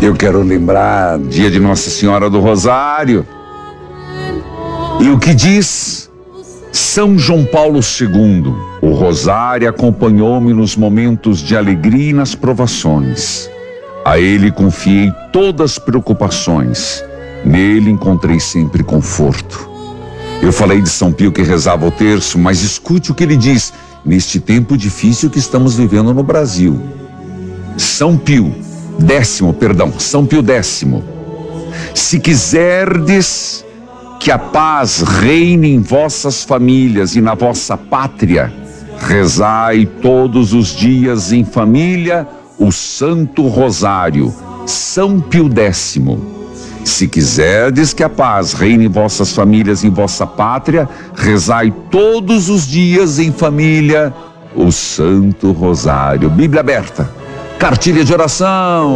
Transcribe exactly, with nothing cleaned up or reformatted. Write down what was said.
Eu quero lembrar dia de Nossa Senhora do Rosário. E o que diz São João Paulo segundo? O Rosário acompanhou-me nos momentos de alegria e nas provações. A ele confiei todas as preocupações. Nele encontrei sempre conforto. Eu falei de São Pio que rezava o terço, mas escute o que ele diz neste tempo difícil que estamos vivendo no Brasil. São Pio, décimo, perdão, São Pio décimo. Se quiserdes que a paz reine em vossas famílias e na vossa pátria, rezai todos os dias em família o Santo Rosário, São Pio décimo. Se quiserdes que a paz reine em vossas famílias e em vossa pátria, rezai todos os dias em família o Santo Rosário. Bíblia aberta, cartilha de oração.